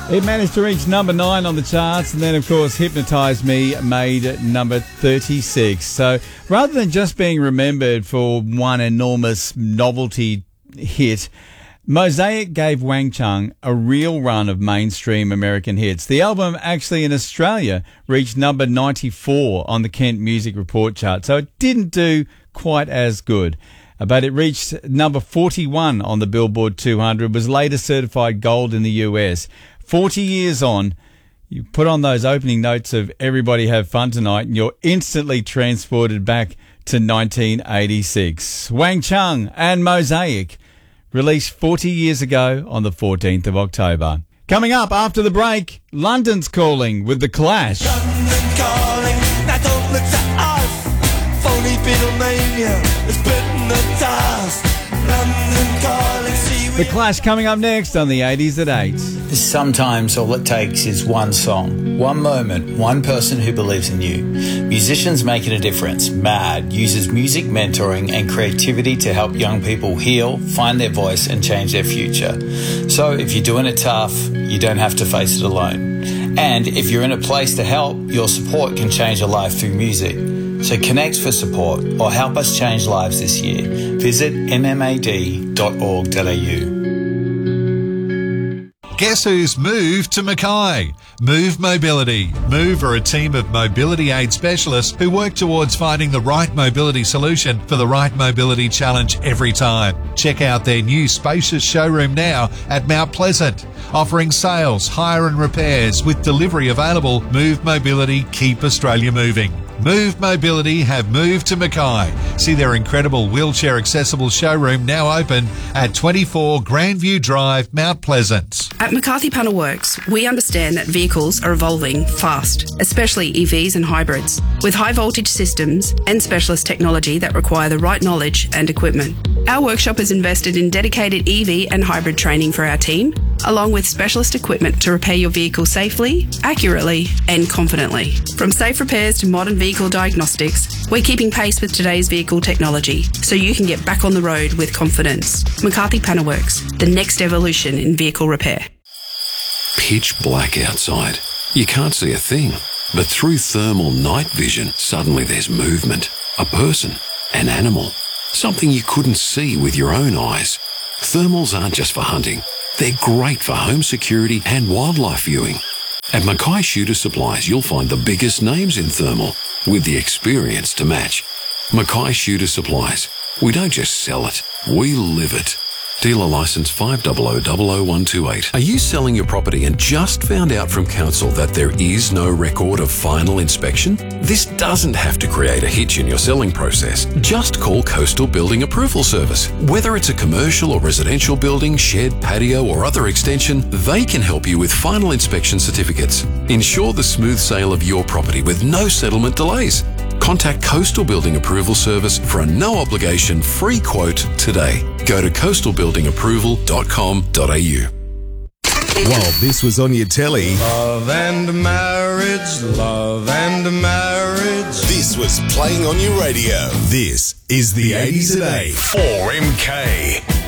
It managed to reach number 9 on the charts, and then, of course, Hypnotise Me made number 36. So rather than just being remembered for one enormous novelty hit, Mosaic gave Wang Chung a real run of mainstream American hits. The album actually in Australia reached number 94 on the Kent Music Report chart, so it didn't do quite as good. But it reached number 41 on the Billboard 200, was later certified gold in the US. 40 years on, you put on those opening notes of Everybody Have Fun Tonight and you're instantly transported back to 1986. Wang Chung and Mosaic, released 40 years ago on the 14th of October. Coming up after the break, London's Calling with The Clash. London calling, now don't look to us. Phony Beatlemania is bitten the dust. London calling, see we... The Clash coming up next on the 80s at 8. Sometimes all it takes is one song, one moment, one person who believes in you. Musicians Making a Difference, MAD, uses music mentoring and creativity to help young people heal, find their voice and change their future. So if you're doing it tough, you don't have to face it alone. And if you're in a place to help, your support can change a life through music. So connect for support or help us change lives this year. Visit mmad.org.au. Guess who's moved to Mackay? Move Mobility. Move are a team of mobility aid specialists who work towards finding the right mobility solution for the right mobility challenge every time. Check out their new spacious showroom now at Mount Pleasant. Offering sales, hire and repairs with delivery available. Move Mobility, keep Australia moving. Move Mobility have moved to Mackay. See their incredible wheelchair accessible showroom now open at 24 Grandview Drive, Mount Pleasant. At McCarthy Panel Works, we understand that vehicles are evolving fast, especially EVs and hybrids, with high voltage systems and specialist technology that require the right knowledge and equipment. Our workshop has invested in dedicated EV and hybrid training for our team, along with specialist equipment to repair your vehicle safely, accurately and confidently. From safe repairs to modern vehicle diagnostics, we're keeping pace with today's vehicle technology so you can get back on the road with confidence. McCarthy Panel Works, the next evolution in vehicle repair. Pitch black outside. You can't see a thing. But through thermal night vision, suddenly there's movement. A person, an animal, something you couldn't see with your own eyes. Thermals aren't just for hunting. They're great for home security and wildlife viewing. At Mackay Shooter Supplies, you'll find the biggest names in thermal with the experience to match. Mackay Shooter Supplies. We don't just sell it, we live it. Dealer licence 5000128. Are you selling your property and just found out from council that there is no record of final inspection? This doesn't have to create a hitch in your selling process. Just call Coastal Building Approval Service. Whether it's a commercial or residential building, shed, patio or other extension, they can help you with final inspection certificates. Ensure the smooth sale of your property with no settlement delays. Contact Coastal Building Approval Service for a no-obligation free quote today. Go to coastalbuildingapproval.com.au. While this was on your telly, Love and marriage, love and marriage. this was playing on your radio. This is the 80s at 8. 4MK.